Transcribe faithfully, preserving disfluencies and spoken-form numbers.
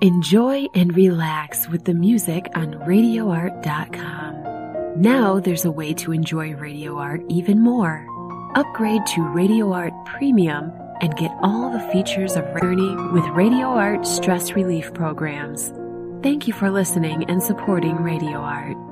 Enjoy and relax with the music on radio art dot com. Now there's a way to enjoy Radio Art even more. Upgrade to Radio Art Premium and get all the features of Journey with Radio Art stress relief programs. Thank you for listening and supporting Radio Art.